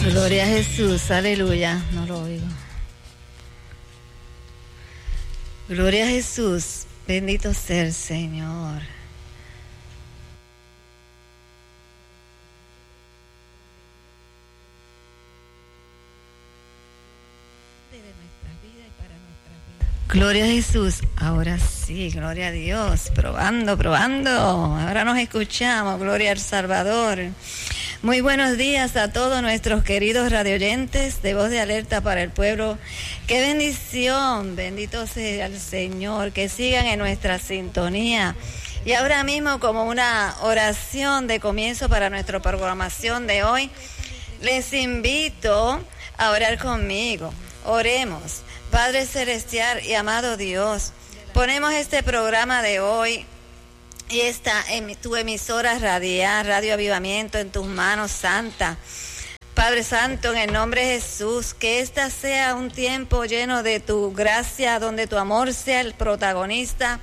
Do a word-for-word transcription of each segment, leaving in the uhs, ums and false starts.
Gloria a Jesús, aleluya. No lo oigo. Gloria a Jesús, bendito sea el Señor. Gloria a Jesús, ahora sí, gloria a Dios, probando, probando, ahora nos escuchamos, gloria al Salvador. Muy buenos días a todos nuestros queridos radioyentes de Voz de Alerta para el Pueblo. Qué bendición, bendito sea el Señor, que sigan en nuestra sintonía. Y ahora mismo, como una oración de comienzo para nuestra programación de hoy, les invito a orar conmigo. Oremos. Padre Celestial y amado Dios, ponemos este programa de hoy y esta tu emisora radial, Radio Avivamiento, en tus manos, Santa. Padre Santo, en el nombre de Jesús, que esta sea un tiempo lleno de tu gracia, donde tu amor sea el protagonista.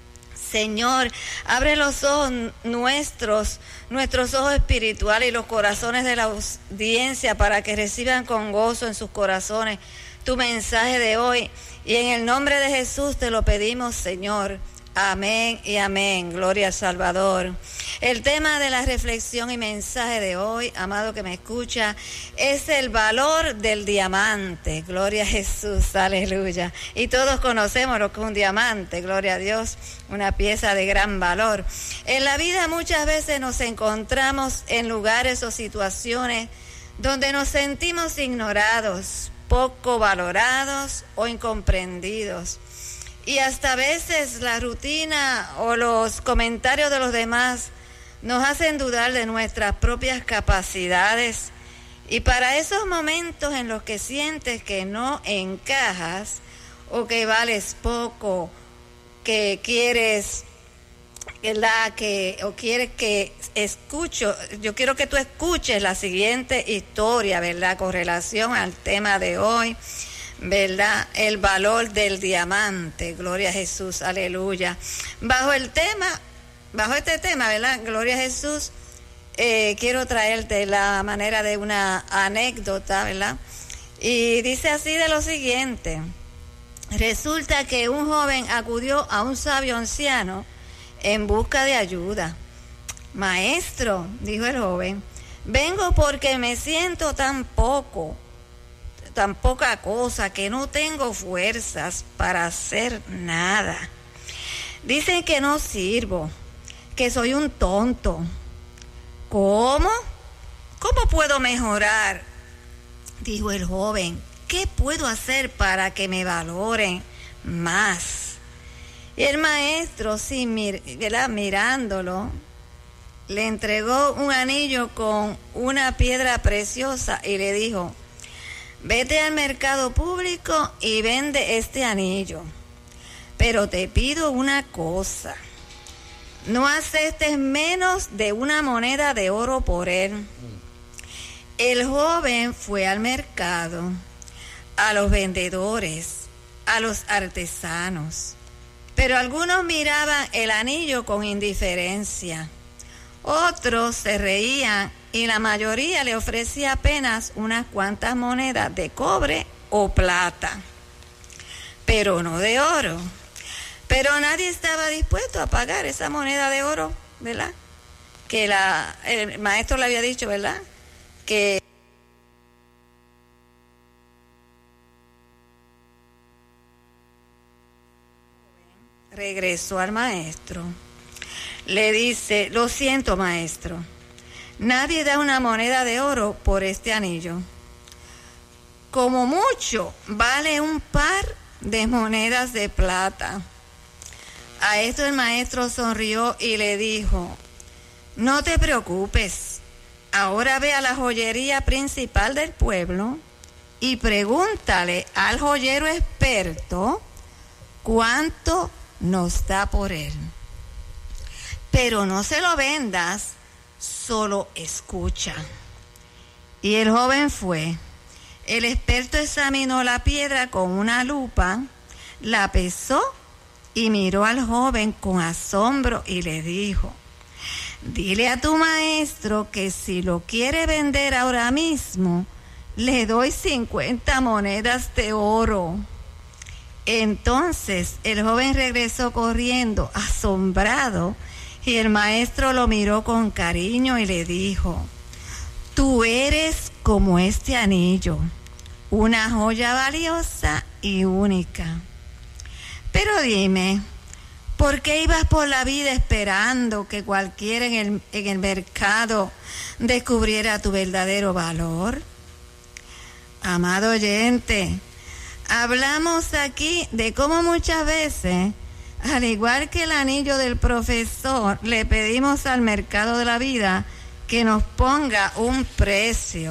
Señor, abre los ojos nuestros, nuestros ojos espirituales y los corazones de la audiencia para que reciban con gozo en sus corazones tu mensaje de hoy, y en el nombre de Jesús te lo pedimos, Señor. Amén y amén. Gloria al Salvador. El tema de la reflexión y mensaje de hoy, amado que me escucha, es el valor del diamante. Gloria a Jesús, aleluya. Y todos conocemos lo que es un diamante, gloria a Dios, una pieza de gran valor. En la vida muchas veces nos encontramos en lugares o situaciones donde nos sentimos ignorados, poco valorados o incomprendidos. Y hasta a veces la rutina o los comentarios de los demás nos hacen dudar de nuestras propias capacidades. Y para esos momentos en los que sientes que no encajas o que vales poco, que quieres, ¿verdad? Que, o quieres que escucho, yo quiero que tú escuches la siguiente historia, ¿verdad? Con relación al tema de hoy, ¿verdad? El valor del diamante, gloria a Jesús, aleluya. Bajo el tema, bajo este tema, ¿verdad? Gloria a Jesús, eh, quiero traerte la manera de una anécdota, ¿verdad? Y dice así de lo siguiente: resulta que un joven acudió a un sabio anciano en busca de ayuda. Maestro, dijo el joven, vengo porque me siento tan poco, tan poca cosa, que no tengo fuerzas para hacer nada. Dicen que no sirvo, que soy un tonto. ¿Cómo? ¿Cómo puedo mejorar? Dijo el joven. ¿Qué puedo hacer para que me valoren más? Y el maestro, sin mir, ¿verdad? mirándolo, le entregó un anillo con una piedra preciosa y le dijo: vete al mercado público y vende este anillo. Pero te pido una cosa: no aceptes menos de una moneda de oro por él. El joven fue al mercado, a los vendedores, a los artesanos, pero algunos miraban el anillo con indiferencia. Otros se reían y la mayoría le ofrecía apenas unas cuantas monedas de cobre o plata, pero no de oro. Pero nadie estaba dispuesto a pagar esa moneda de oro, ¿verdad? Que la, el maestro le había dicho, ¿verdad? Que regresó al maestro. Le dice: lo siento, maestro, nadie da una moneda de oro por este anillo. Como mucho vale un par de monedas de plata. A esto el maestro sonrió y le dijo: no te preocupes, ahora ve a la joyería principal del pueblo y pregúntale al joyero experto cuánto nos da por él. Pero no se lo vendas, solo escucha. Y el joven fue. El experto examinó la piedra con una lupa, la pesó y miró al joven con asombro y le dijo: dile a tu maestro que si lo quiere vender ahora mismo, le doy cincuenta monedas de oro. Entonces el joven regresó corriendo, asombrado, y el maestro lo miró con cariño y le dijo: tú eres como este anillo, una joya valiosa y única. Pero dime, ¿por qué ibas por la vida esperando que cualquiera en el, en el mercado descubriera tu verdadero valor? Amado oyente, hablamos aquí de cómo muchas veces, al igual que el anillo del profesor, le pedimos al mercado de la vida que nos ponga un precio,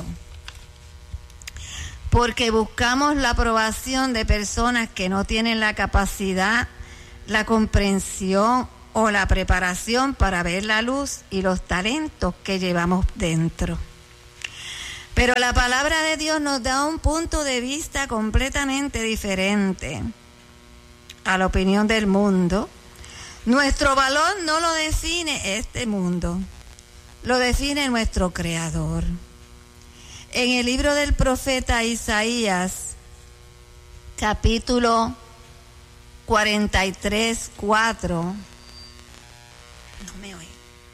porque buscamos la aprobación de personas que no tienen la capacidad, la comprensión o la preparación para ver la luz y los talentos que llevamos dentro. Pero la palabra de Dios nos da un punto de vista completamente diferente a la opinión del mundo. Nuestro valor no lo define este mundo, lo define nuestro Creador. En el libro del profeta Isaías, capítulo cuarenta y tres, cuatro. No me oí.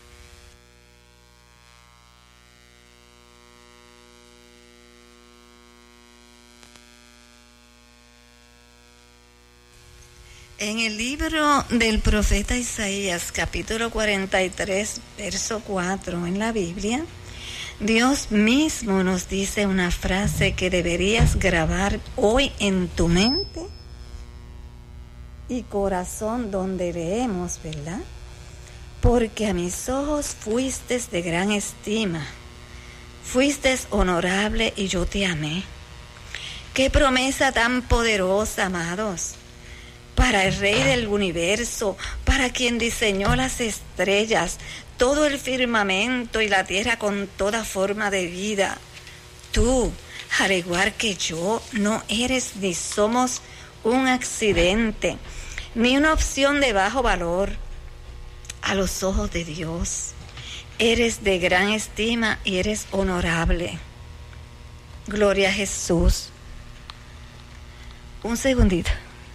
En el libro del profeta Isaías, capítulo cuarenta y tres, verso cuatro, en la Biblia, Dios mismo nos dice una frase que deberías grabar hoy en tu mente y corazón, donde leemos, ¿verdad? Porque a mis ojos fuiste de gran estima, fuiste honorable y yo te amé. Qué promesa tan poderosa, amados, para el Rey del universo, para quien diseñó las estrellas, todo el firmamento y la tierra con toda forma de vida. Tú, al igual que yo, no eres ni somos un accidente, ni una opción de bajo valor a los ojos de Dios. Eres de gran estima y eres honorable. Gloria a Jesús. Un segundito.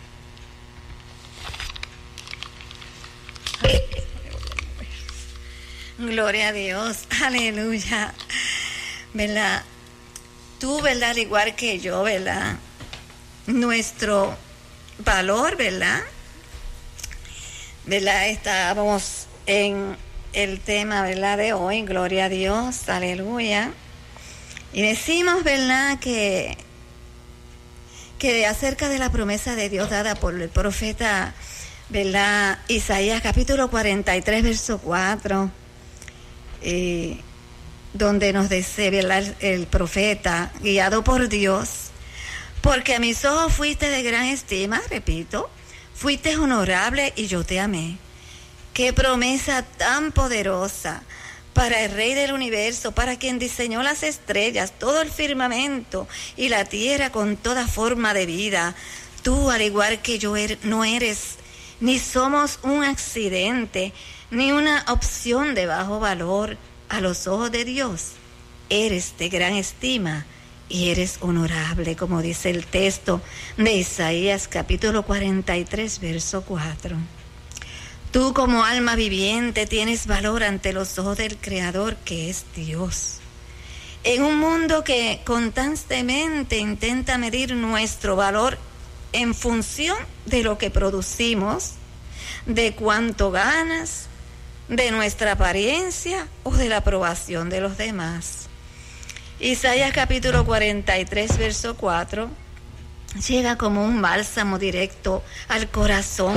Gloria a Dios, aleluya, ¿verdad? Tú, ¿verdad? Al igual que yo, ¿verdad? Nuestro valor, ¿verdad? ¿Verdad? Estábamos en el tema, ¿verdad? De hoy, gloria a Dios, aleluya. Y decimos, ¿verdad? Que, que acerca de la promesa de Dios dada por el profeta, ¿verdad? Isaías capítulo cuarenta y tres, verso cuatro. Eh, donde nos dice, ¿verdad? El, el profeta, guiado por Dios, porque a mis ojos fuiste de gran estima, repito, fuiste honorable y yo te amé. Qué promesa tan poderosa para el Rey del universo, para quien diseñó las estrellas, todo el firmamento y la tierra con toda forma de vida. Tú, al igual que yo, er, no eres ni somos un accidente, ni una opción de bajo valor a los ojos de Dios. Eres de gran estima y eres honorable, como dice el texto de Isaías capítulo cuarenta y tres, verso cuatro. Tú, como alma viviente, tienes valor ante los ojos del Creador, que es Dios. En un mundo que constantemente intenta medir nuestro valor en función de lo que producimos, de cuánto ganas, de nuestra apariencia o de la aprobación de los demás. Isaías capítulo cuarenta y tres, verso cuatro, llega como un bálsamo directo al corazón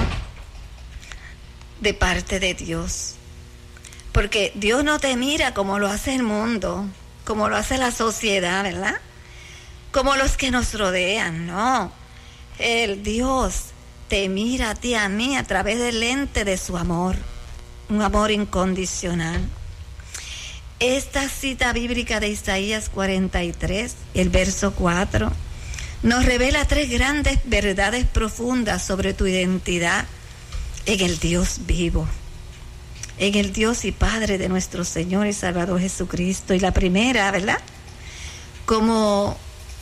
de parte de Dios. Porque Dios no te mira como lo hace el mundo, como lo hace la sociedad, ¿verdad? Como los que nos rodean, no. El Dios te mira a ti, a mí, a través del lente de su amor, un amor incondicional. Esta cita bíblica de Isaías cuarenta y tres, el verso cuatro, nos revela tres grandes verdades profundas sobre tu identidad en el Dios vivo, en el Dios y Padre de nuestro Señor y Salvador Jesucristo. Y la primera, ¿verdad? Como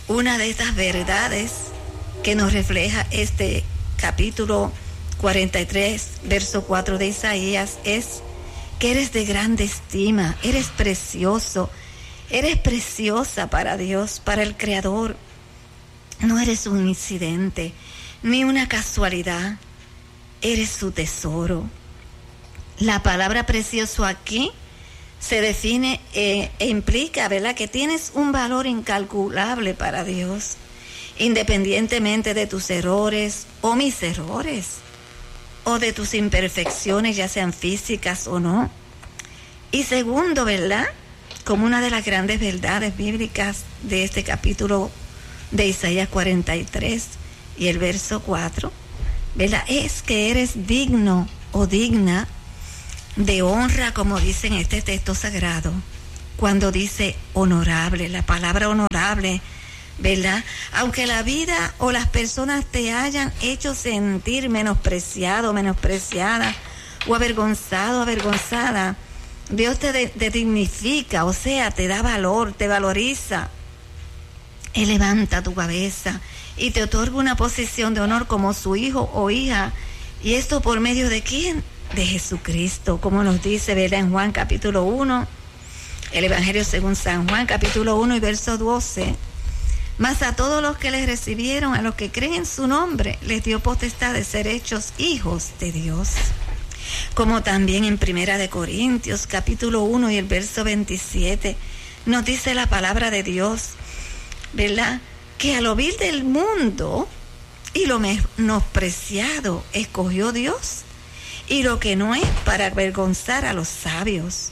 una de estas verdades que nos refleja este capítulo cuarenta y tres, verso cuatro de Isaías, es que eres de grande estima, eres precioso, eres preciosa para Dios, para el Creador. No eres un incidente, ni una casualidad, eres su tesoro. La palabra precioso aquí se define eh, e implica, ¿verdad?, que tienes un valor incalculable para Dios, independientemente de tus errores o mis errores, o de tus imperfecciones, ya sean físicas o no. Y segundo, ¿verdad?, como una de las grandes verdades bíblicas de este capítulo de Isaías cuarenta y tres y el verso cuatro, ¿verdad?, es que eres digno o digna de honra, como dice en este texto sagrado, cuando dice honorable, la palabra honorable, ¿verdad? Aunque la vida o las personas te hayan hecho sentir menospreciado, menospreciada o avergonzado, avergonzada, Dios te, de, te dignifica, o sea, te da valor, te valoriza. Él levanta tu cabeza y te otorga una posición de honor como su hijo o hija. ¿Y esto por medio de quién? De Jesucristo, como nos dice, ¿verdad?, en Juan capítulo uno, el Evangelio según San Juan capítulo uno y verso doce. Mas a todos los que les recibieron, a los que creen en su nombre, les dio potestad de ser hechos hijos de Dios. Como también en Primera de Corintios capítulo uno y el verso veintisiete, nos dice la palabra de Dios, ¿verdad?, que a lo vil del mundo y lo menospreciado escogió Dios, y lo que no es, para avergonzar a los sabios.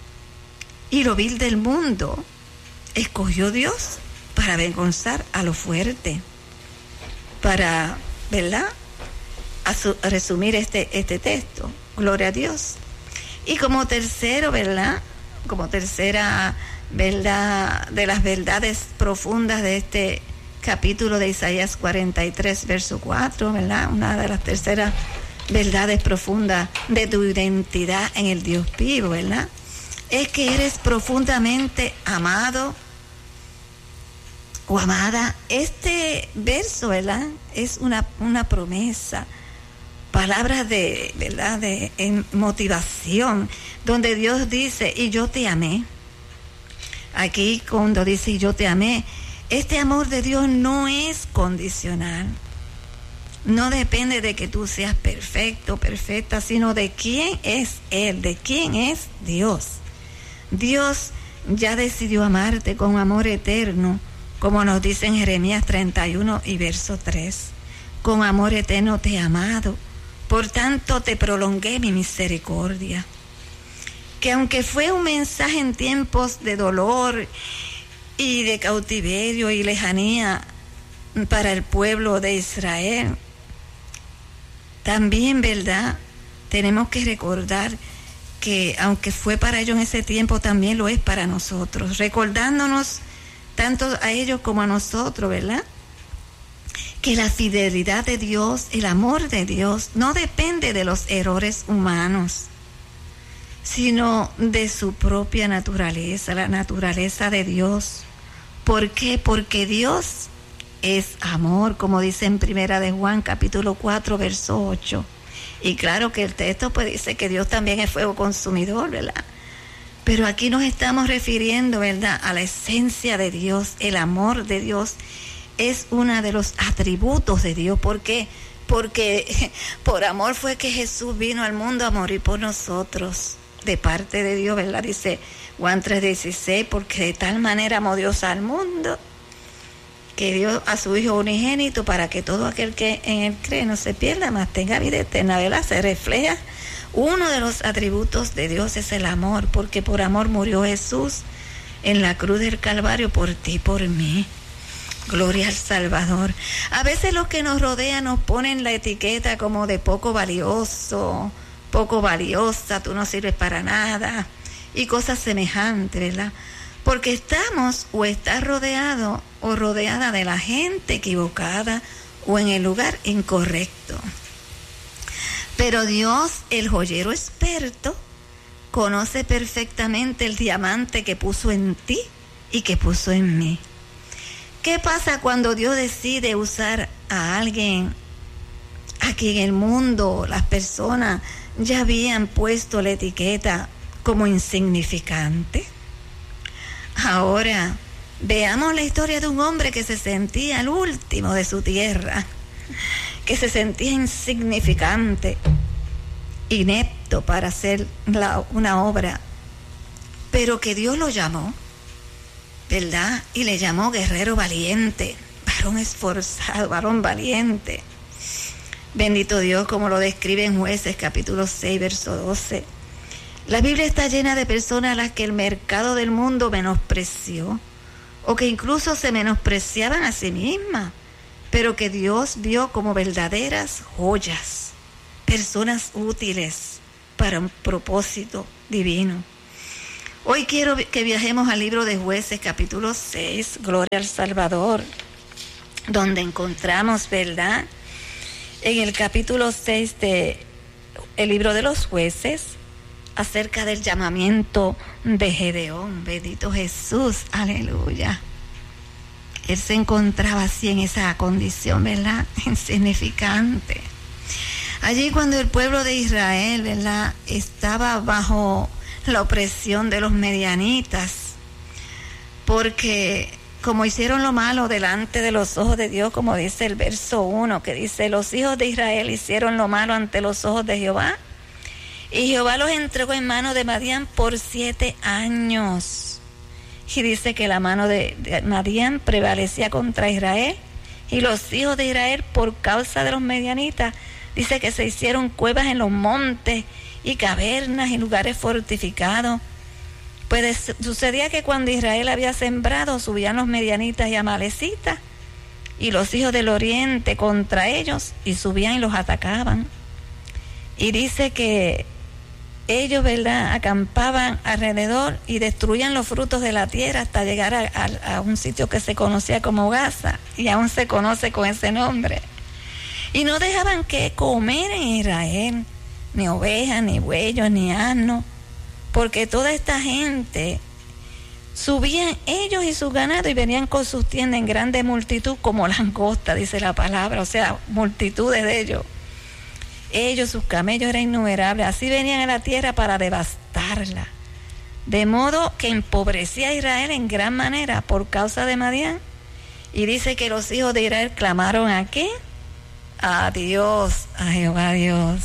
Y lo vil del mundo escogió Dios para avergonzar a lo fuerte. Para, ¿verdad?, a, su, a resumir este, este texto. Gloria a Dios. Y como tercero, ¿verdad?, como tercera, ¿verdad?, de las verdades profundas de este capítulo de Isaías cuarenta y tres, verso cuatro, ¿verdad?, una de las terceras verdades profundas de tu identidad en el Dios vivo, ¿verdad?, es que eres profundamente amado o amada. Este verso, ¿verdad?, es una, una promesa, palabras de, ¿verdad?, de en motivación, donde Dios dice, y yo te amé. Aquí cuando dice, y yo te amé, este amor de Dios no es condicional. No depende de que tú seas perfecto, perfecta, sino de quién es Él, de quién es Dios. Dios ya decidió amarte con amor eterno, como nos dice en Jeremías treinta y uno y verso tres. Con amor eterno te he amado, por tanto te prolongué mi misericordia. Que aunque fue un mensaje en tiempos de dolor y de cautiverio y lejanía para el pueblo de Israel, también, ¿verdad?, tenemos que recordar que aunque fue para ellos en ese tiempo, también lo es para nosotros, recordándonos tanto a ellos como a nosotros, ¿verdad?, que la fidelidad de Dios, el amor de Dios, no depende de los errores humanos, sino de su propia naturaleza, la naturaleza de Dios. ¿Por qué? Porque Dios es amor, como dice en Primera de Juan capítulo cuatro, verso ocho. Y claro que el texto pues dice que Dios también es fuego consumidor, ¿verdad? Pero aquí nos estamos refiriendo, ¿verdad?, a la esencia de Dios. El amor de Dios es uno de los atributos de Dios. ¿Por qué? Porque por amor fue que Jesús vino al mundo a morir por nosotros, de parte de Dios, ¿verdad? Dice Juan tres dieciséis, porque de tal manera amó Dios al mundo, que dio a su Hijo unigénito, para que todo aquel que en Él cree no se pierda, mas tenga vida eterna, ¿verdad? Se refleja, uno de los atributos de Dios es el amor, porque por amor murió Jesús en la cruz del Calvario por ti y por mí. Gloria al Salvador. A veces los que nos rodean nos ponen la etiqueta como de poco valioso, poco valiosa, tú no sirves para nada, y cosas semejantes, ¿verdad? Porque estamos o estás rodeado o rodeada de la gente equivocada o en el lugar incorrecto. Pero Dios, el joyero experto, conoce perfectamente el diamante que puso en ti y que puso en mí. ¿Qué pasa cuando Dios decide usar a alguien a quien el mundo, las personas ya habían puesto la etiqueta como insignificante? Ahora, veamos la historia de un hombre que se sentía el último de su tierra, que se sentía insignificante, inepto para hacer la, una obra, pero que Dios lo llamó, ¿verdad? Y le llamó guerrero valiente, varón esforzado, varón valiente. Bendito Dios, como lo describe en Jueces capítulo seis, verso doce. La Biblia está llena de personas a las que el mercado del mundo menospreció, o que incluso se menospreciaban a sí mismas, pero que Dios vio como verdaderas joyas, personas útiles para un propósito divino. Hoy quiero que viajemos al libro de Jueces, capítulo seis, Gloria al Salvador, donde encontramos, ¿verdad?, en el capítulo seis de el libro de los Jueces, acerca del llamamiento de Gedeón. Bendito Jesús, aleluya. Él se encontraba así en esa condición, ¿verdad?, insignificante. Allí cuando el pueblo de Israel, ¿verdad?, estaba bajo la opresión de los medianitas, porque como hicieron lo malo delante de los ojos de Dios, como dice el verso uno, que dice: los hijos de Israel hicieron lo malo ante los ojos de Jehová, y Jehová los entregó en mano de Madián por siete años. Y dice que la mano de, de Madián prevalecía contra Israel, y los hijos de Israel, por causa de los medianitas, dice que se hicieron cuevas en los montes y cavernas y lugares fortificados. Pues sucedía que cuando Israel había sembrado, subían los medianitas y amalecitas y los hijos del oriente contra ellos, y subían y los atacaban. Y dice que ellos, ¿verdad?, acampaban alrededor y destruían los frutos de la tierra hasta llegar a, a, a un sitio que se conocía como Gaza, y aún se conoce con ese nombre. Y no dejaban que comer en Israel, ni ovejas, ni bueyos, ni asnos, porque toda esta gente subían ellos y sus ganados y venían con sus tiendas en grande multitud como langosta, dice la palabra, o sea, multitudes de ellos. Ellos, sus camellos eran innumerables, así venían a la tierra para devastarla. De modo que empobrecía a Israel en gran manera por causa de Madián. Y dice que los hijos de Israel clamaron ¿a qué? A Dios, a Jehová Dios.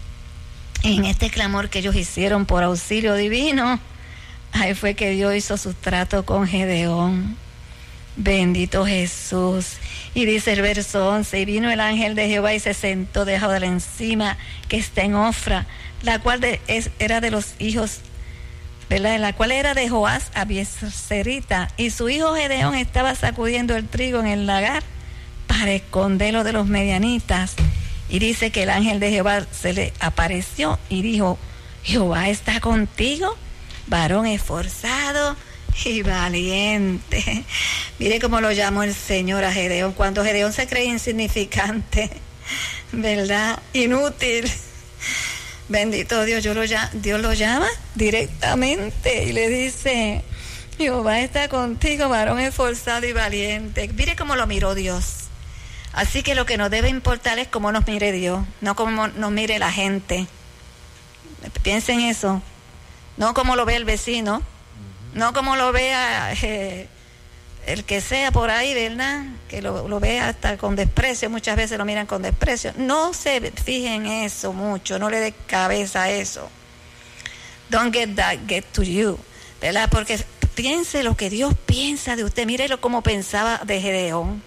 Y en este clamor que ellos hicieron por auxilio divino, ahí fue que Dios hizo su trato con Gedeón. Bendito Jesús. Y dice el verso once: y vino el ángel de Jehová y se sentó debajo de la encima que está en Ofra, la cual de, es, era de los hijos, ¿verdad?, la cual era de Joás Abieserita, y su hijo Gedeón estaba sacudiendo el trigo en el lagar para esconderlo de los medianitas. Y dice que el ángel de Jehová se le apareció y dijo: Jehová está contigo, varón esforzado y valiente. Mire cómo lo llamó el Señor a Gedeón, cuando Gedeón se cree insignificante, ¿verdad?, inútil. Bendito Dios, yo lo, Dios lo llama directamente y le dice: Jehová está contigo, varón esforzado y valiente. Mire cómo lo miró Dios. Así que lo que nos debe importar es cómo nos mire Dios, no cómo nos mire la gente. Piensen eso. No como lo ve el vecino, no como lo vea eh, el que sea por ahí, ¿verdad?, que lo, lo vea hasta con desprecio. Muchas veces lo miran con desprecio. No se fijen en eso mucho, no le dé cabeza a eso. Don't get that, get to you, ¿verdad? Porque piense lo que Dios piensa de usted. Mírelo como pensaba de Gedeón.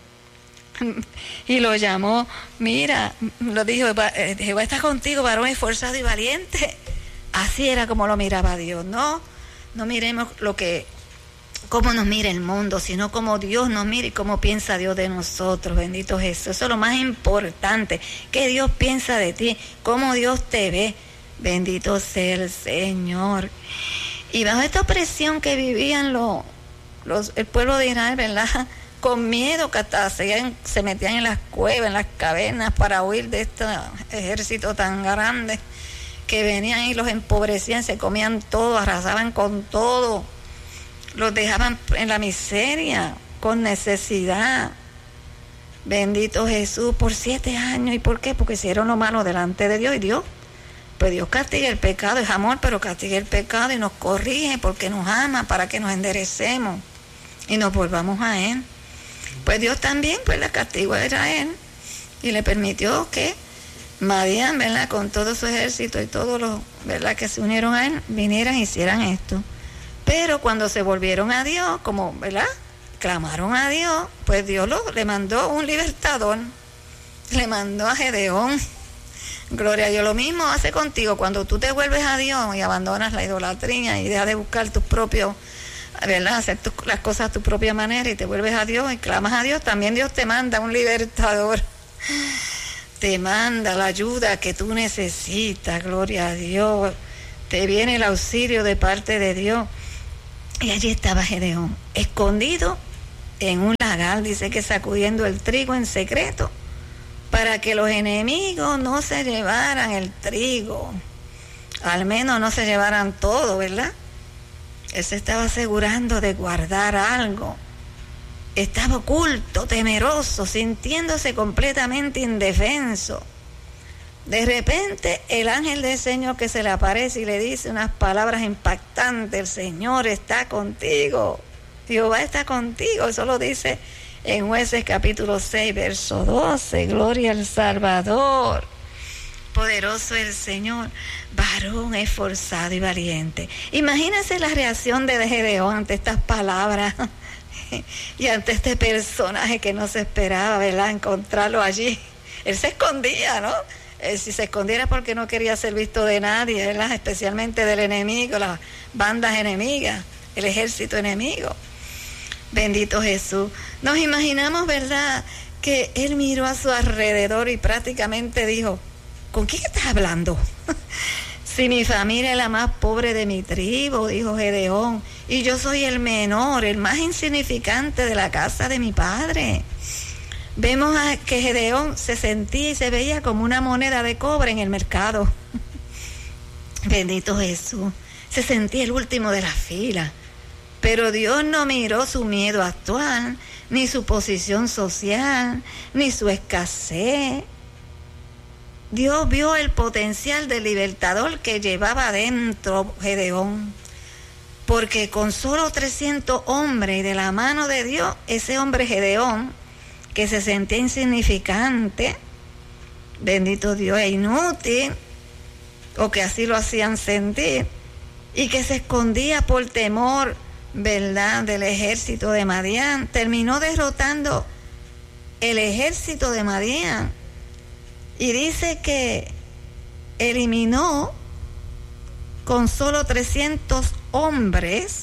Y lo llamó, mira, lo dijo: Jehová está contigo, varón esforzado y valiente. Así era como lo miraba Dios. No, no miremos lo que, cómo nos mira el mundo, sino cómo Dios nos mira y cómo piensa Dios de nosotros. Bendito Jesús. Eso es lo más importante, que Dios piensa de ti, cómo Dios te ve. Bendito sea el Señor. Y bajo esta opresión que vivían los, los, el pueblo de Israel, ¿verdad?, con miedo, que hasta se, se metían en las cuevas, en las cavernas, para huir de este ejército tan grande que venían y los empobrecían, se comían todo, arrasaban con todo, los dejaban en la miseria, con necesidad. Bendito Jesús, por siete años. ¿Y por qué? Porque hicieron lo malo delante de Dios, y Dios, pues Dios castiga el pecado, es amor, pero castiga el pecado y nos corrige porque nos ama, para que nos enderecemos y nos volvamos a Él. Pues Dios también, pues le castigó a Israel y le permitió que Madián, ¿verdad?, con todo su ejército y todos los, ¿verdad?, que se unieron a él, vinieran y hicieran esto. Pero cuando se volvieron a Dios, como, ¿verdad?, clamaron a Dios, pues Dios lo, le mandó un libertador, le mandó a Gedeón. Gloria a Dios. Lo mismo hace contigo cuando tú te vuelves a Dios y abandonas la idolatría y dejas de buscar tus propios, ¿verdad?, hacer tus, las cosas a tu propia manera, y te vuelves a Dios y clamas a Dios. También Dios te manda un libertador, te manda la ayuda que tú necesitas. Gloria a Dios. Te viene el auxilio de parte de Dios. Y allí estaba Gedeón, escondido en un lagar, dice que sacudiendo el trigo en secreto, para que los enemigos no se llevaran el trigo, al menos no se llevaran todo, ¿verdad? Él se estaba asegurando de guardar algo. Estaba oculto, temeroso, sintiéndose completamente indefenso. De repente, el ángel del Señor que se le aparece y le dice unas palabras impactantes: el Señor está contigo, Jehová está contigo. Eso lo dice en Jueces capítulo seis, verso doce. Gloria al Salvador. Poderoso el Señor, varón esforzado y valiente. Imagínense la reacción de Gedeón ante estas palabras y ante este personaje que no se esperaba, ¿verdad?, encontrarlo allí. Él se escondía, ¿no? Eh, si se escondiera porque no quería ser visto de nadie, ¿verdad?, especialmente del enemigo, las bandas enemigas, el ejército enemigo. Bendito Jesús. Nos imaginamos, ¿verdad?, que él miró a su alrededor y prácticamente dijo: ¿con quién estás hablando? Si mi familia es la más pobre de mi tribu, dijo Gedeón, y yo soy el menor, el más insignificante de la casa de mi padre. Vemos a que Gedeón se sentía y se veía como una moneda de cobre en el mercado. Bendito Jesús. Se sentía el último de la fila. Pero Dios no miró su miedo actual, ni su posición social, ni su escasez. Dios vio el potencial del libertador que llevaba adentro Gedeón. Porque con solo trescientos hombres y de la mano de Dios, ese hombre Gedeón, que se sentía insignificante, bendito Dios, e inútil, o que así lo hacían sentir, y que se escondía por temor, ¿verdad?, del ejército de Madián, terminó derrotando el ejército de Madián. Y dice que eliminó con solo trescientos hombres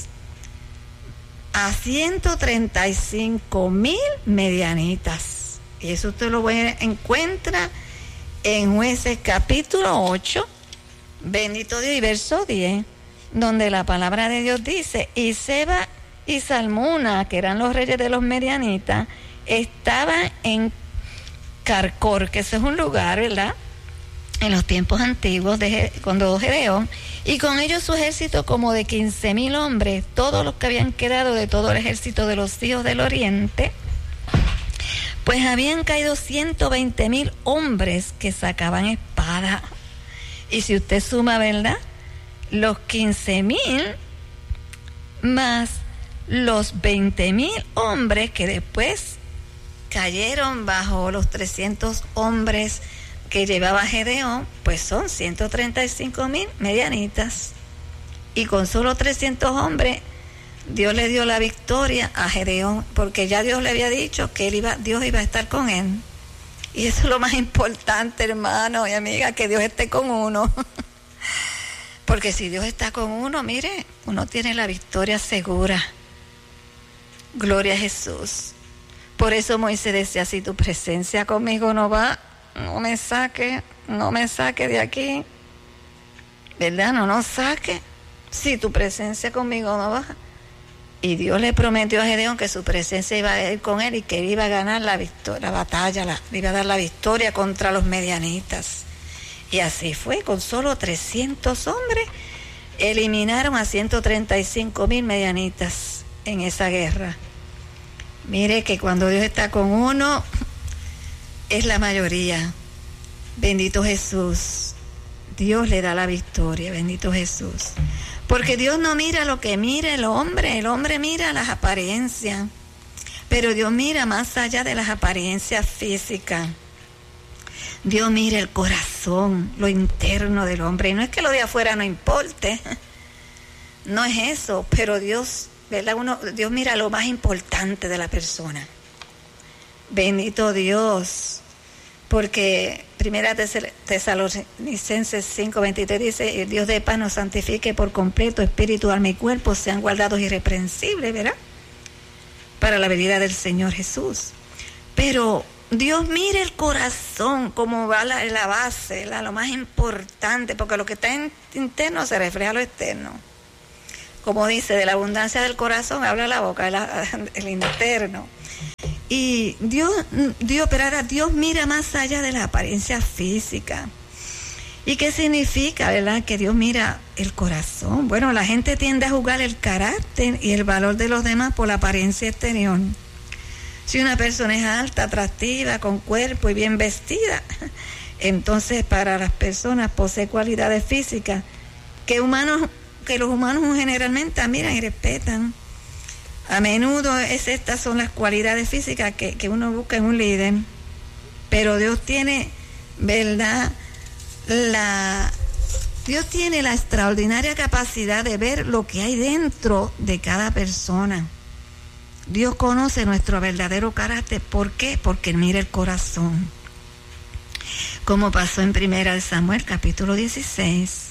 a ciento treinta y cinco mil medianitas. Y eso usted lo encuentra en Jueces capítulo ocho, bendito Dios, y verso diez, donde la palabra de Dios dice: y Seba y Salmuna, que eran los reyes de los medianitas, estaban en Carcor, que ese es un lugar, ¿verdad?, en los tiempos antiguos, de, cuando Gedeón, y con ellos su ejército como de quince mil hombres, todos los que habían quedado de todo el ejército de los hijos del oriente, pues habían caído ciento veinte mil hombres que sacaban espada. Y si usted suma, ¿verdad?, los quince mil más los veinte mil hombres que después cayeron bajo los trescientos hombres que llevaba Gedeón, pues son ciento treinta y cinco mil medianitas. Y con solo trescientos hombres, Dios le dio la victoria a Gedeón, porque ya Dios le había dicho que él iba, Dios iba a estar con él. Y eso es lo más importante, hermano y amiga, que Dios esté con uno. Porque si Dios está con uno, mire, uno tiene la victoria segura. Gloria a Jesús. Por eso Moisés decía: si tu presencia conmigo no va, no me saque, no me saque de aquí. ¿Verdad? No nos saque. Si tu presencia conmigo no va. Y Dios le prometió a Gedeón que su presencia iba a ir con él y que él iba a ganar la victoria, la batalla, la, le iba a dar la victoria contra los medianitas. Y así fue, con solo trescientos hombres eliminaron a ciento treinta y cinco mil medianitas en esa guerra. Mire que cuando Dios está con uno, es la mayoría. Bendito Jesús. Dios le da la victoria, bendito Jesús. Porque Dios no mira lo que mira el hombre, el hombre mira las apariencias, pero Dios mira más allá de las apariencias físicas. Dios mira el corazón, lo interno del hombre. Y no es que lo de afuera no importe, no es eso, pero Dios, ¿verdad? Uno, Dios mira lo más importante de la persona. Bendito Dios, porque Primera Tesalonicenses cinco veintitrés dice: el Dios de paz nos santifique por completo, espíritu, alma y cuerpo sean guardados irreprensibles, ¿verdad? Para la venida del Señor Jesús. Pero Dios mira el corazón, como va la, la base, la, lo más importante, porque lo que está en, interno se refleja a lo externo. Como dice, de la abundancia del corazón habla la boca, el, el interno. Y Dios, Dios, pero ahora Dios mira más allá de la apariencia física. ¿Y qué significa, verdad? Que Dios mira el corazón. Bueno, la gente tiende a juzgar el carácter y el valor de los demás por la apariencia exterior. Si una persona es alta, atractiva, con cuerpo y bien vestida, entonces para las personas posee cualidades físicas que humanos, que los humanos generalmente admiran y respetan. A menudo es, estas son las cualidades físicas que, que uno busca en un líder, pero Dios tiene, ¿verdad? La, Dios tiene la extraordinaria capacidad de ver lo que hay dentro de cada persona. Dios conoce nuestro verdadero carácter. ¿Por qué? Porque Él mira el corazón. Como pasó en Primera de Samuel, capítulo dieciséis.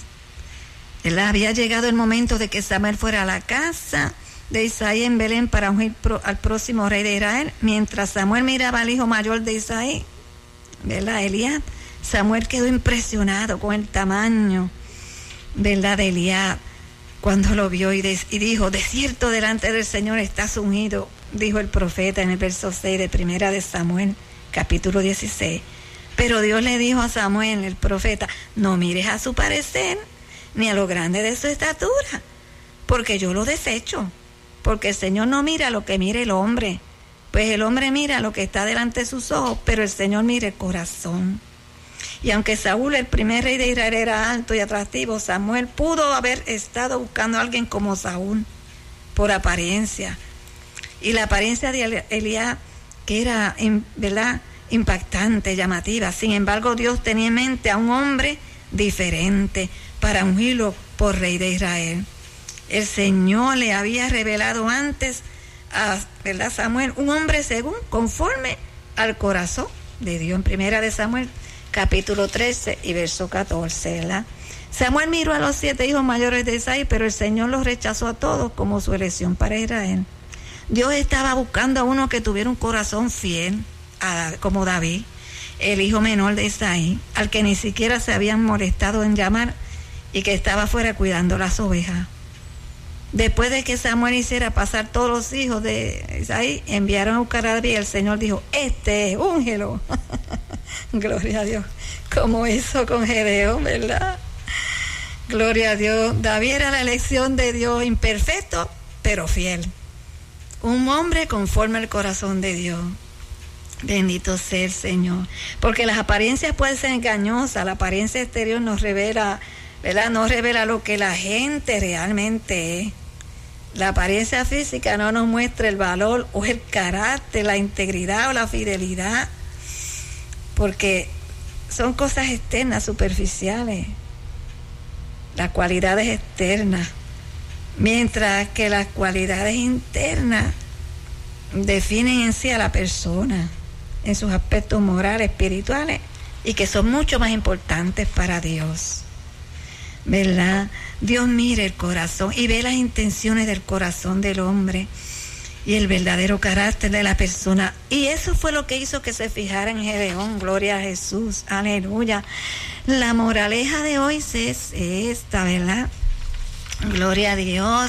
Él había llegado el momento de que Samuel fuera a la casa de Isaí en Belén para ungir pro, al próximo rey de Israel. Mientras Samuel miraba al hijo mayor de Isaí, ¿verdad? Eliab, Samuel quedó impresionado con el tamaño, ¿verdad?, de Eliab cuando lo vio y, de, y dijo: de cierto delante del Señor estás ungido, dijo el profeta en el verso seis de Primera de Samuel, capítulo dieciséis. Pero Dios le dijo a Samuel, el profeta: no mires a su parecer, ni a lo grande de su estatura, porque yo lo desecho. Porque el Señor no mira lo que mira el hombre, pues el hombre mira lo que está delante de sus ojos, pero el Señor mira el corazón. Y aunque Saúl, el primer rey de Israel, era alto y atractivo, Samuel pudo haber estado buscando a alguien como Saúl, por apariencia. Y la apariencia de Eliab, que era, ¿verdad?, impactante, llamativa. Sin embargo, Dios tenía en mente a un hombre diferente para ungirlo por rey de Israel. El Señor le había revelado antes a, ¿verdad?, Samuel, un hombre según, conforme al corazón de Dios. En Primera de Samuel, capítulo trece y verso catorce, ¿verdad? Samuel miró a los siete hijos mayores de Isaí, pero el Señor los rechazó a todos como su elección para Israel. Dios estaba buscando a uno que tuviera un corazón fiel, a, como David, el hijo menor de Isaí, al que ni siquiera se habían molestado en llamar y que estaba afuera cuidando las ovejas. Después de que Samuel hiciera pasar todos los hijos de Isaí, enviaron a buscar a David y el Señor dijo: este es, úngelo. Gloria a Dios, como hizo con Gedeón, ¿verdad? Gloria a Dios. David era la elección de Dios, imperfecto, pero fiel. Un hombre conforme al corazón de Dios. Bendito sea el Señor. Porque las apariencias pueden ser engañosas. La apariencia exterior nos revela, ¿verdad? No revela lo que la gente realmente es. La apariencia física no nos muestra el valor o el carácter, la integridad o la fidelidad, porque son cosas externas, superficiales, las cualidades externas, mientras que las cualidades internas definen en sí a la persona, en sus aspectos morales, espirituales, y que son mucho más importantes para Dios, ¿verdad? Dios mira el corazón y ve las intenciones del corazón del hombre y el verdadero carácter de la persona. Y eso fue lo que hizo que se fijara en Gedeón. Gloria a Jesús, aleluya. La moraleja de hoy es esta, ¿verdad? Gloria a Dios,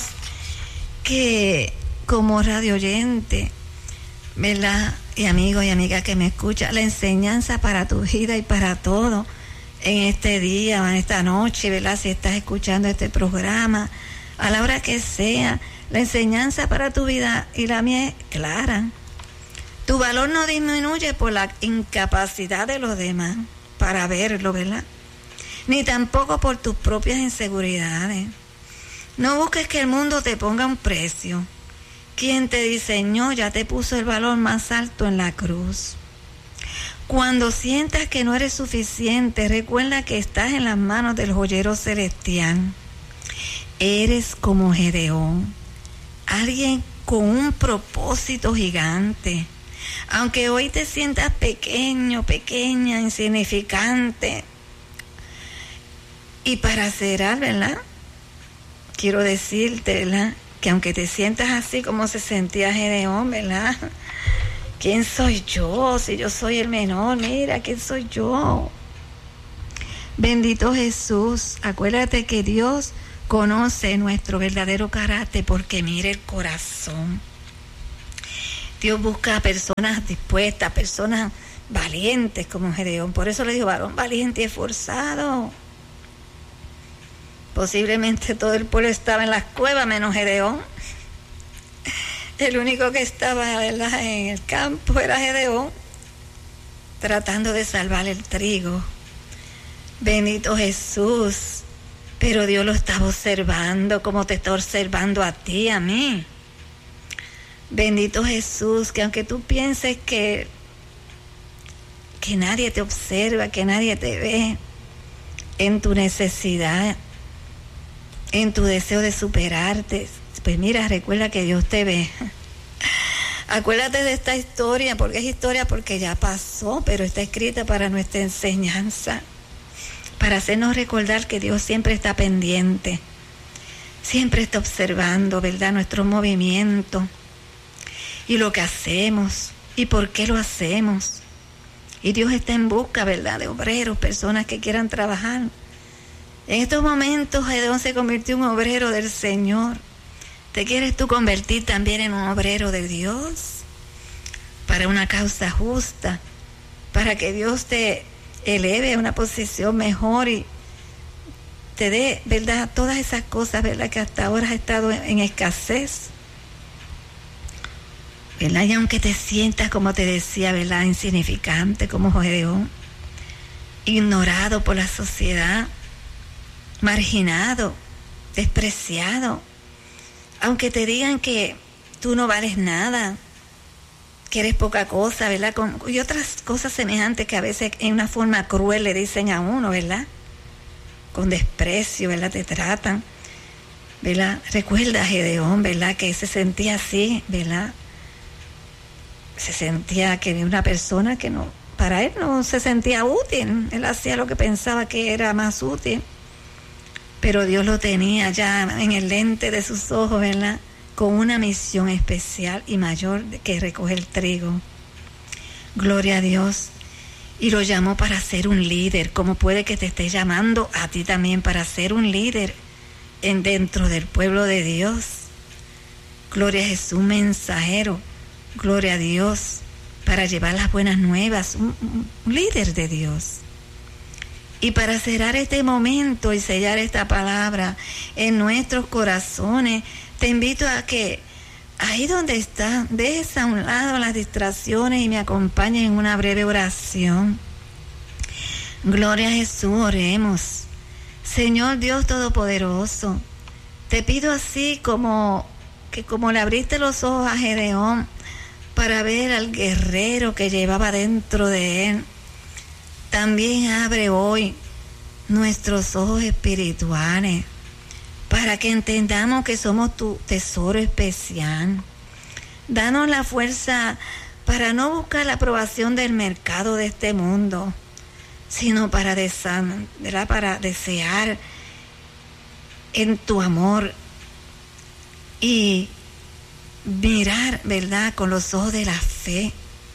que como radio oyente, ¿verdad?, y amigo y amiga que me escucha, la enseñanza para tu vida y para todo en este día o en esta noche, ¿verdad?, si estás escuchando este programa, a la hora que sea, la enseñanza para tu vida y la mía es clara. Tu valor no disminuye por la incapacidad de los demás para verlo, ¿verdad? Ni tampoco por tus propias inseguridades. No busques que el mundo te ponga un precio. Quien te diseñó ya te puso el valor más alto en la cruz. Cuando sientas que no eres suficiente, recuerda que estás en las manos del joyero celestial. Eres como Gedeón, alguien con un propósito gigante. Aunque hoy te sientas pequeño, pequeña, insignificante, y para cerrar, ¿verdad? Quiero decirte, ¿verdad?, que aunque te sientas así como se sentía Gedeón, ¿verdad? ¿Quién soy yo? Si yo soy el menor, mira, ¿quién soy yo? Bendito Jesús, acuérdate que Dios conoce nuestro verdadero carácter porque mira el corazón. Dios busca a personas dispuestas, personas valientes como Gedeón. Por eso le dijo, varón valiente y esforzado. Posiblemente todo el pueblo estaba en las cuevas menos Gedeón. El único que estaba, ¿verdad?, en el campo era Gedeón, tratando de salvar el trigo. Bendito Jesús. Pero Dios lo estaba observando como te está observando a ti, a mí. Bendito Jesús, que aunque tú pienses que, que nadie te observa, que nadie te ve, en tu necesidad, en tu deseo de superarte, pues mira, recuerda que Dios te ve. Acuérdate de esta historia, porque es historia porque ya pasó, pero está escrita para nuestra enseñanza, para hacernos recordar que Dios siempre está pendiente, siempre está observando, ¿verdad?, nuestros movimientos y lo que hacemos y por qué lo hacemos. Y Dios está en busca, ¿verdad?, de obreros, personas que quieran trabajar. En estos momentos Gedeón se convirtió en un obrero del Señor. ¿Te quieres tú convertir también en un obrero de Dios? Para una causa justa, para que Dios te eleve a una posición mejor y te dé, ¿verdad?, todas esas cosas, ¿verdad?, que hasta ahora has estado en escasez. ¿Verdad? Y aunque te sientas, como te decía, ¿verdad?, insignificante como Gedeón, ignorado por la sociedad, marginado, despreciado, aunque te digan que tú no vales nada, que eres poca cosa, ¿verdad?, Con, y otras cosas semejantes que a veces en una forma cruel le dicen a uno, ¿verdad?, con desprecio, ¿verdad?, te tratan, ¿verdad? Recuerda a Gedeón, ¿verdad?, que se sentía así, ¿verdad?, se sentía que era una persona que no, para él no se sentía útil, él hacía lo que pensaba que era más útil, pero Dios lo tenía ya en el lente de sus ojos, ¿verdad?, con una misión especial y mayor que recoger el trigo. Gloria a Dios. Y lo llamó para ser un líder, como puede que te esté llamando a ti también para ser un líder en dentro del pueblo de Dios. Gloria a Jesús, mensajero. Gloria a Dios, para llevar las buenas nuevas, un, un líder de Dios. Y para cerrar este momento y sellar esta palabra en nuestros corazones, te invito a que ahí donde estás, dejes a un lado las distracciones y me acompañes en una breve oración. Gloria a Jesús, oremos. Señor Dios Todopoderoso, te pido así como que como le abriste los ojos a Gedeón para ver al guerrero que llevaba dentro de él, también abre hoy nuestros ojos espirituales para que entendamos que somos tu tesoro especial. Danos la fuerza para no buscar la aprobación del mercado de este mundo, sino para, desa- para desear en tu amor y mirar, ¿verdad?, con los ojos de la fe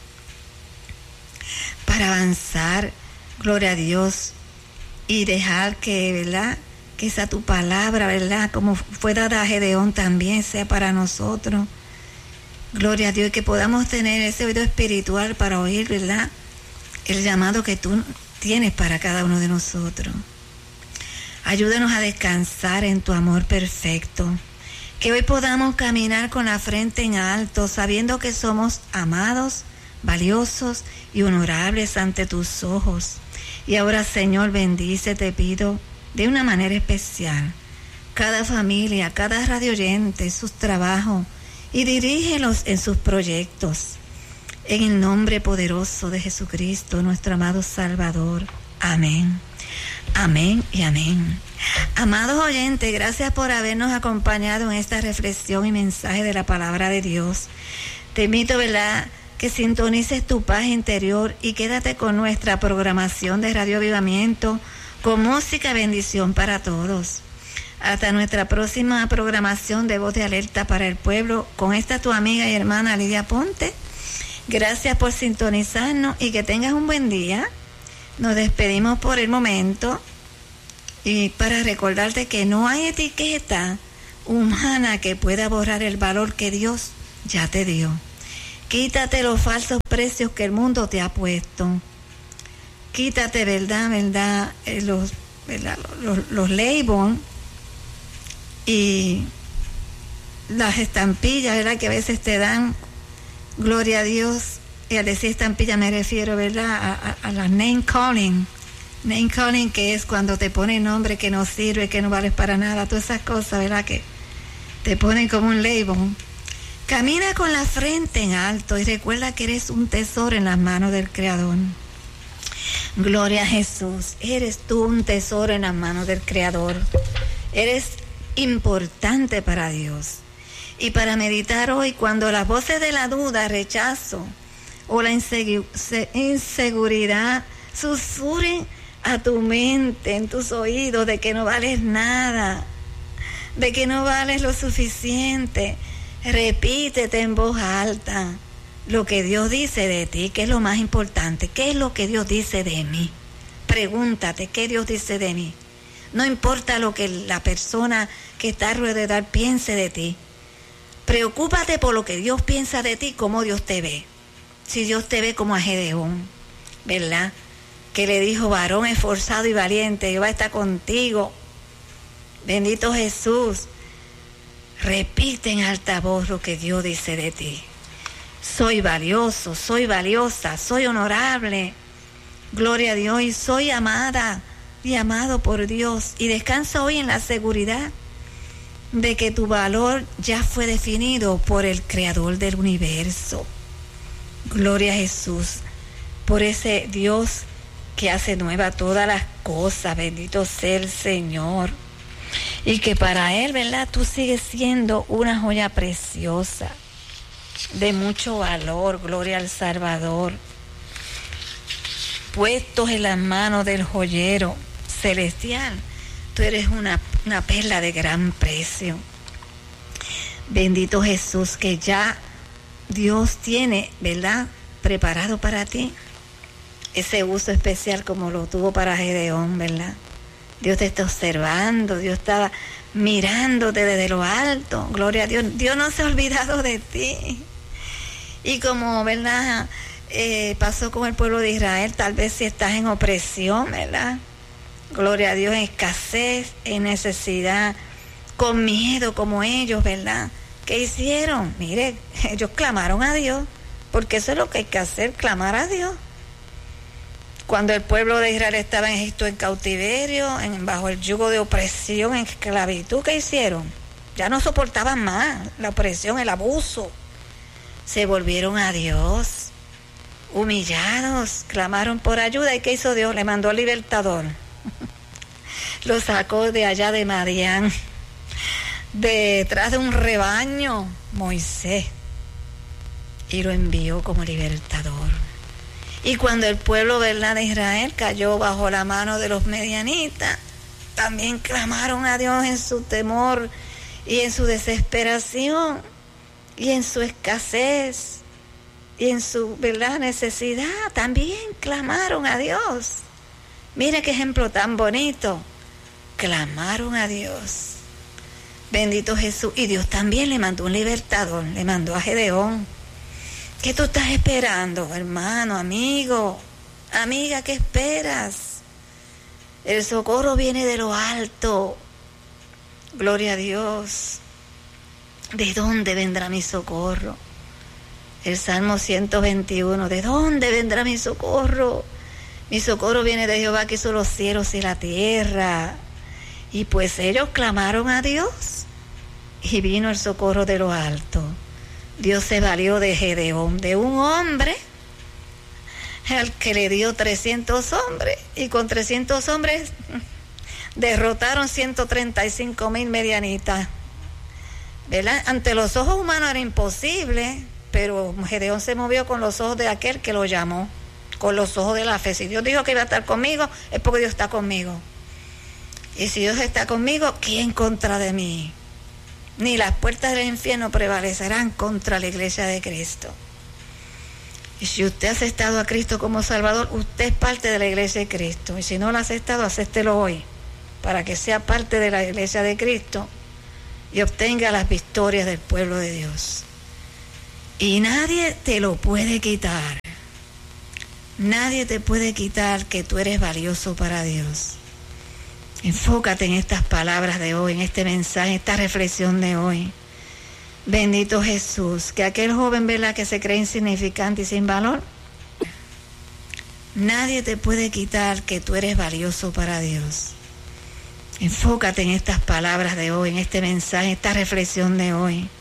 para avanzar, gloria a Dios, y dejar que, ¿verdad?, que esa tu palabra, ¿verdad?, como fue dada a Gedeón, también sea para nosotros. Gloria a Dios, y que podamos tener ese oído espiritual para oír, ¿verdad?, el llamado que tú tienes para cada uno de nosotros. Ayúdanos a descansar en tu amor perfecto. Que hoy podamos caminar con la frente en alto, sabiendo que somos amados valiosos y honorables ante tus ojos. Y ahora, Señor, bendice, te pido, de una manera especial, cada familia, cada radio oyente, sus trabajos, y dirígelos en sus proyectos. En el nombre poderoso de Jesucristo, nuestro amado Salvador. Amén. Amén y amén. Amados oyentes, gracias por habernos acompañado en esta reflexión y mensaje de la palabra de Dios. Te invito, ¿verdad?, que sintonices tu paz interior y quédate con nuestra programación de Radio Avivamiento, con música y bendición para todos. Hasta nuestra próxima programación de Voz de Alerta para el Pueblo, con esta tu amiga y hermana Lidia Ponte. Gracias por sintonizarnos y que tengas un buen día. Nos despedimos por el momento y para recordarte que no hay etiqueta humana que pueda borrar el valor que Dios ya te dio. Quítate los falsos precios que el mundo te ha puesto. Quítate, verdad, verdad, eh, los, verdad, los, los labels y las estampillas, ¿verdad?, que a veces te dan. Gloria a Dios. Y al decir estampilla me refiero, ¿verdad?, a, a, a la name calling. Name calling, que es cuando te ponen nombre que no sirve, que no vales para nada, todas esas cosas, ¿verdad?, que te ponen como un label. Camina con la frente en alto y recuerda que eres un tesoro en las manos del Creador. Gloria a Jesús. Eres tú un tesoro en las manos del Creador. Eres importante para Dios. Y para meditar hoy, cuando las voces de la duda, rechazo o la inseguridad susurren a tu mente, en tus oídos, de que no vales nada, de que no vales lo suficiente, repítete en voz alta lo que Dios dice de ti, que es lo más importante. ¿Qué es lo que Dios dice de mí? Pregúntate, ¿qué Dios dice de mí? No importa lo que la persona que está alrededor piense de ti. Preocúpate por lo que Dios piensa de ti, cómo Dios te ve. Si Dios te ve como a Gedeón, ¿verdad?, que le dijo: varón esforzado y valiente, Jehová está contigo. Bendito Jesús. Repite en alta voz lo que Dios dice de ti. Soy valioso, soy valiosa, soy honorable. Gloria a Dios, y soy amada y amado por Dios. Y descansa hoy en la seguridad de que tu valor ya fue definido por el Creador del universo. Gloria a Jesús, por ese Dios que hace nueva todas las cosas. Bendito sea el Señor. Y que para Él, ¿verdad?, tú sigues siendo una joya preciosa, de mucho valor. Gloria al Salvador. Puestos en las manos del joyero celestial, tú eres una, una perla de gran precio. Bendito Jesús, que ya Dios tiene, ¿verdad?, preparado para ti ese uso especial como lo tuvo para Gedeón, ¿verdad? Dios te está observando, Dios está mirándote desde lo alto. Gloria a Dios. Dios no se ha olvidado de ti. Y como, ¿verdad?, eh, pasó con el pueblo de Israel, tal vez si estás en opresión, ¿verdad?, gloria a Dios, en escasez, en necesidad, con miedo como ellos, ¿verdad? ¿Qué hicieron? Mire, ellos clamaron a Dios, porque eso es lo que hay que hacer, clamar a Dios. Cuando el pueblo de Israel estaba en Egipto en cautiverio, en, bajo el yugo de opresión, en esclavitud, ¿qué hicieron? Ya no soportaban más la opresión, el abuso. Se volvieron a Dios, humillados, clamaron por ayuda. ¿Y qué hizo Dios? Le mandó al libertador. Lo sacó de allá de Madián, detrás de un rebaño, Moisés, y lo envió como libertador. Y cuando el pueblo, ¿verdad?, de Israel cayó bajo la mano de los medianitas, también clamaron a Dios en su temor y en su desesperación y en su escasez y en su, ¿verdad?, necesidad. También clamaron a Dios. Mira qué ejemplo tan bonito. Clamaron a Dios. Bendito Jesús. Y Dios también le mandó un libertador, le mandó a Gedeón. ¿Qué tú estás esperando, hermano, amigo, amiga? ¿Qué esperas? El socorro viene de lo alto. Gloria a Dios. ¿De dónde vendrá mi socorro? El Salmo ciento veintiuno, ¿de dónde vendrá mi socorro? Mi socorro viene de Jehová, que hizo los cielos y la tierra. Y pues ellos clamaron a Dios y vino el socorro de lo alto. Dios se valió de Gedeón, de un hombre al que le dio trescientos hombres, y con trescientos hombres derrotaron ciento treinta y cinco mil medianitas, ¿verdad? Ante los ojos humanos era imposible, pero Gedeón se movió con los ojos de aquel que lo llamó, con los ojos de la fe. Si Dios dijo que iba a estar conmigo, es porque Dios está conmigo. Y si Dios está conmigo, ¿quién contra de mí? Ni las puertas del infierno prevalecerán contra la iglesia de Cristo. Y si usted ha aceptado a Cristo como Salvador, usted es parte de la iglesia de Cristo. Y si no lo ha aceptado, acéptelo hoy, para que sea parte de la iglesia de Cristo y obtenga las victorias del pueblo de Dios. Y nadie te lo puede quitar. Nadie te puede quitar que tú eres valioso para Dios. Enfócate en estas palabras de hoy, en este mensaje, esta reflexión de hoy. Bendito Jesús, que aquel joven, ¿verdad?, que se cree insignificante y sin valor, nadie te puede quitar que tú eres valioso para Dios. Enfócate en estas palabras de hoy, en este mensaje, esta reflexión de hoy.